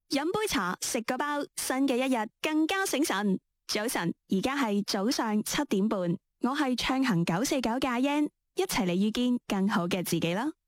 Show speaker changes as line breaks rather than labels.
飲杯茶，食個包，新嘅一日更加醒神。早晨，而家係早上7點半，我係暢行949嘅阿 Yan，一齊嚟遇見更好嘅自己啦。